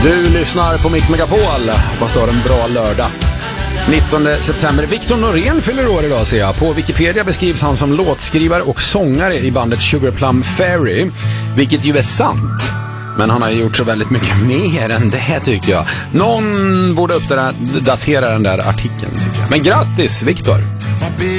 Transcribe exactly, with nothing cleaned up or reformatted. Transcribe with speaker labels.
Speaker 1: Du lyssnar på Mix Megapol. Hoppas du har en bra lördag. nittonde september. Victor Norén fyller år idag, ser jag. På Wikipedia beskrivs han som låtskrivare och sångare i bandet Sugar Plum Fairy, vilket ju är sant. Men han har ju gjort så väldigt mycket mer än det, tycker jag. Någon borde uppdatera den där artikeln, tycker jag. Men grattis, Victor!